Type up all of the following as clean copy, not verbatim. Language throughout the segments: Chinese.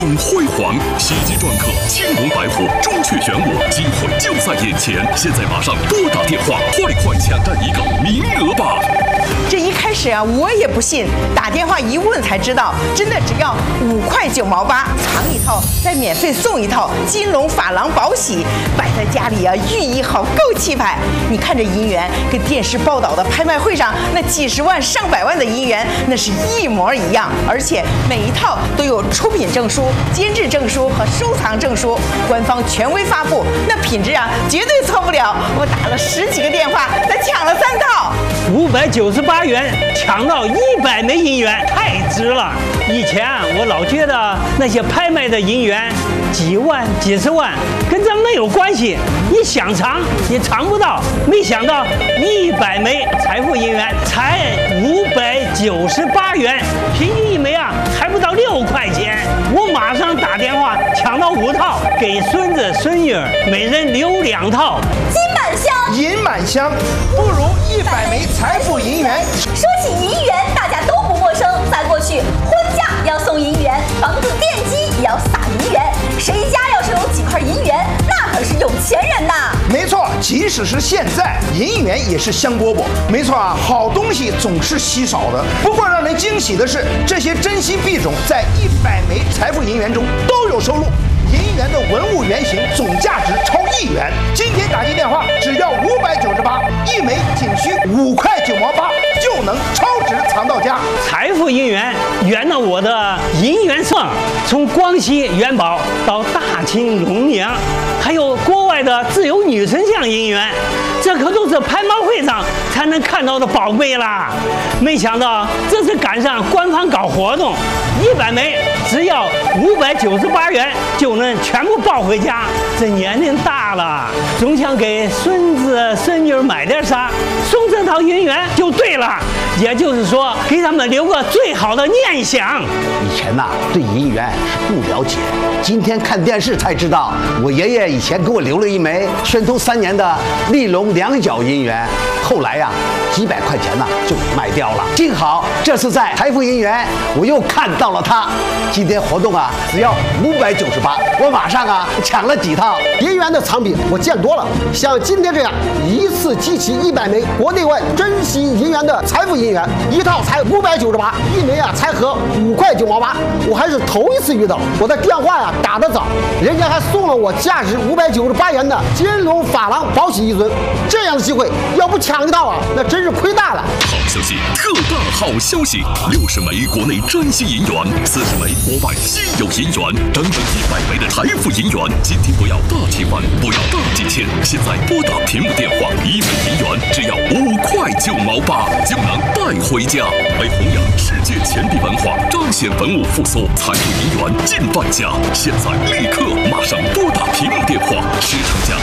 永辉煌，喜极篆刻，青龙白虎，朱雀玄武，机会就在眼前。现在马上拨打电话，快抢占一个名额吧！ 这一开始啊，我也不信，打电话一问才知道，真的只要5块9毛8，藏一套再免费送一套金龙珐琅宝玺，摆在家里啊，寓意好，够气派。你看这银元跟电视报道的拍卖会上那几十万上百万的银元，那是一模一样，而且每一套都有出品证书、监制证书和收藏证书，官方权威发布，那品质啊绝对错不了。我打了10几个电话才抢了3套 ，598元抢到100枚银元，太值了。以前我老觉得那些拍卖的银元几万、几十万跟咱没有关系，你想藏也藏不到。没想到100枚财富银元才598元，平均一枚啊还不到6块钱。我马上打电话抢到5套，给孙子孙女每人留2套。 金满箱， 银满箱，不如100枚财富银元。 说起银元，大家都不陌生。在过去，婚嫁要送银元，房子奠基也要撒银元。谁家要是有几块银元，那可是有钱人呐！ 没错，即使是现在，银元也是香饽饽。没错啊，好东西总是稀少的。不过让人惊喜的是，这些珍稀币种在100枚财富银元中都有收录。银元的文物原型总价值超1元。今天打进电话只要598，一枚仅需5块9毛8，就能超值藏到家。 财富银元圆了我的银元盛，从光熙元宝到大清龙娘，还有国外的自由女神像银元，这可都是拍卖会上才能看到的宝贝啦。没想到这次赶上官方搞活动，100枚只要598元就能全部抱回家。这年龄大了，总想给孙子孙女买点啥，送这套银元就对了。也就是说，给他们留个最好的念想。 以前呐，对银元是不了解，今天看电视才知道，我爷爷以前给我留了一枚宣统3年的立龙2角银元，后来呀，几百块钱呢就给卖掉了。幸好这次在财富银元，我又看到了它。今天活动啊，只要598，我马上啊抢了几套。 银元的藏品我见多了，像今天这样一次集齐100枚国内外珍稀银元的财富银元，一套才598，一枚啊才合5块9毛8，我还是头一次遇到。我的电话呀打得早，人家还送了我价值598元的金龙珐琅宝玺一尊。这样的机会要不抢一套啊，那真是亏大了。 好消息，特大好消息！60枚国内珍稀银元，40枚国外稀有银元，整整100枚的财富银元。今天不要大提款，不要大几千，现在拨打屏幕电话，1枚银元只要5块9毛8就能带回家。为弘扬世界钱币文化，彰显文物复苏，财富银元近万家。现在立刻马上拨打屏幕电话，市场价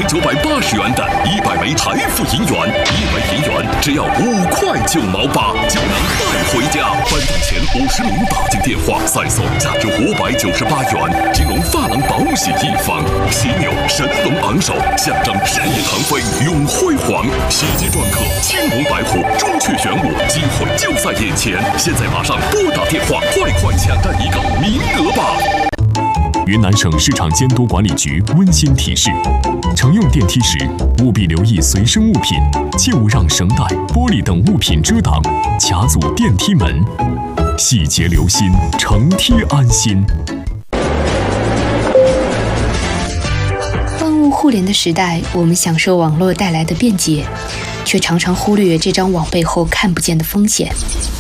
5980元的100枚财富银元，1枚银元只要5块9毛8就能带回家。颁奖前50名打进电话，再送价值598元金龙珐琅宝玺一方，犀牛神龙昂首，象征事业腾飞永辉煌。喜极篆刻，青龙白虎，朱雀玄武，机会就在眼前。现在马上拨打电话，快抢占一个名额吧！ 云南省市场监督管理局温馨提示：乘用电梯时，务必留意随身物品，切勿让绳带、玻璃等物品遮挡、卡阻电梯门。细节留心，乘梯安心。 万物互联的时代，我们享受网络带来的便捷，却常常忽略这张网背后看不见的风险。